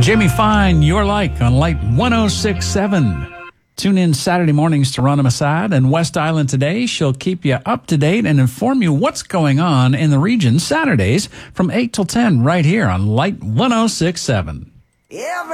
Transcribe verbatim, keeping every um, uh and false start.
Jamie Fine, Your Like on Light one oh six point seven. Tune in Saturday mornings to Rana Masad and West Island Today. She'll keep you up to date and inform you what's going on in the region Saturdays from eight till ten right here on Light one oh six point seven.